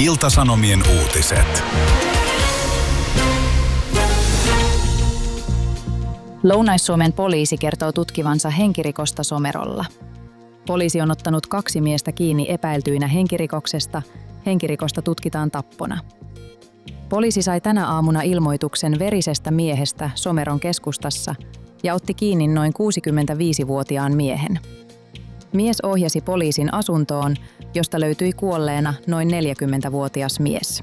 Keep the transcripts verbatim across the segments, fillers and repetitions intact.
Ilta-Sanomien uutiset. Lounais-Suomen poliisi kertoo tutkivansa henkirikosta Somerolla. Poliisi on ottanut kaksi miestä kiinni epäiltyinä henkirikoksesta. Henkirikosta tutkitaan tappona. Poliisi sai tänä aamuna ilmoituksen verisestä miehestä Someron keskustassa ja otti kiinni noin kuusikymmentäviisivuotiaan miehen. Mies ohjasi poliisin asuntoon, josta löytyi kuolleena noin neljäkymmentävuotias mies.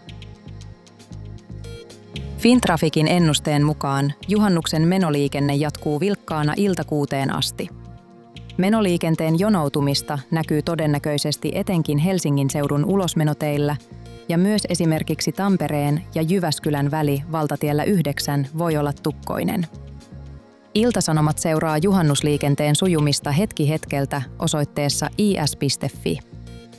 Fintraficin ennusteen mukaan juhannuksen menoliikenne jatkuu vilkkaana iltakuuteen asti. Menoliikenteen jonoutumista näkyy todennäköisesti etenkin Helsingin seudun ulosmenoteillä ja myös esimerkiksi Tampereen ja Jyväskylän väli valtatiellä yhdeksän voi olla tukkoinen. Ilta-Sanomat seuraa juhannusliikenteen sujumista hetki hetkeltä osoitteessa i s piste f i.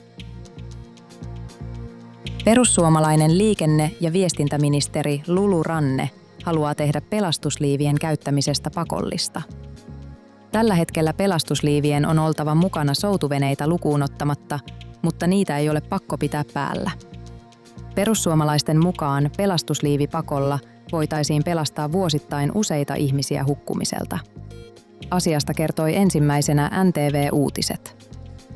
Perussuomalainen liikenne- ja viestintäministeri Lulu Ranne haluaa tehdä pelastusliivien käyttämisestä pakollista. Tällä hetkellä pelastusliivien on oltava mukana soutuveneitä lukuun ottamatta, mutta niitä ei ole pakko pitää päällä. Perussuomalaisten mukaan pelastusliivipakolla voitaisiin pelastaa vuosittain useita ihmisiä hukkumiselta. Asiasta kertoi ensimmäisenä N T V-uutiset.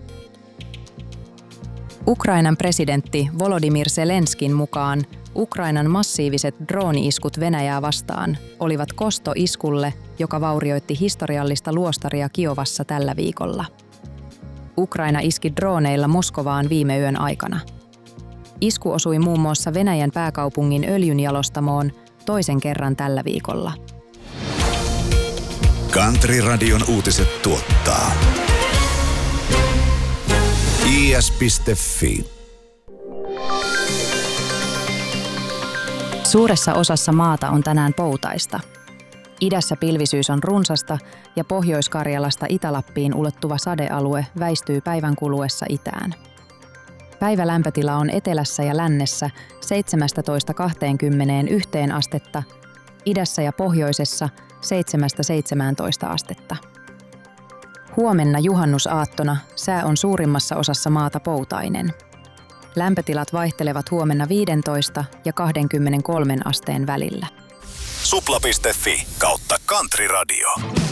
Ukrainan presidentti Volodymyr Zelenskin mukaan Ukrainan massiiviset drooni-iskut Venäjää vastaan olivat kosto iskulle, joka vaurioitti historiallista luostaria Kiovassa tällä viikolla. Ukraina iski drooneilla Moskovaan viime yön aikana. Isku osui muun muassa Venäjän pääkaupungin öljynjalostamoon toisen kerran tällä viikolla. Country Radion uutiset tuottaa i s piste f i. Suuressa osassa maata on tänään poutaista. Idässä pilvisyys on runsasta ja Pohjois-Karjalasta Itä-Lappiin ulottuva sadealue väistyy päivän kuluessa itään. Päivälämpötila on etelässä ja lännessä seitsemästätoista kaksikymmentäyksi astetta, idässä ja pohjoisessa seitsemästä seitsemääntoista astetta. Huomenna juhannusaattona sää on suurimmassa osassa maata poutainen. Lämpötilat vaihtelevat huomenna viisitoista ja kaksikymmentäkolme asteen välillä. supla piste f i kautta Country Radio.